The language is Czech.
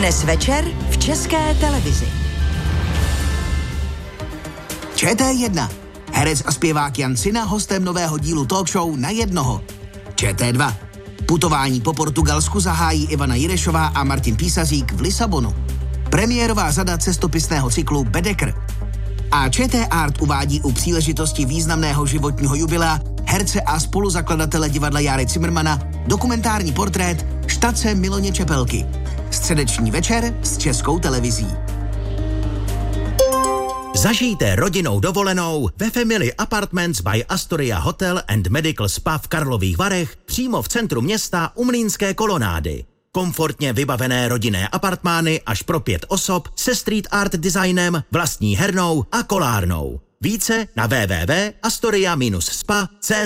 Dnes večer v České televizi. ČT1. Herec a zpěvák Jan Sina hostem nového dílu talk show Na jednoho. ČT2. Putování po Portugalsku zahájí Ivana Jirešová a Martin Písařík v Lisabonu. Premiérová řada cestopisného cyklu Bedekr. A ČT Art uvádí u příležitosti významného životního jubilea herce a spoluzakladatele divadla Járy Cimrmana dokumentární portrét Štace Miloně Čepelky. Středeční večer s Českou televizí. Zažijte rodinnou dovolenou ve Family Apartments by Astoria Hotel and Medical Spa v Karlových Varech přímo v centru města u Mlýnské kolonády. Komfortně vybavené rodinné apartmány až pro 5 osob se street art designem, vlastní hernou a kolárnou. Více na www.astoria-spa.cz.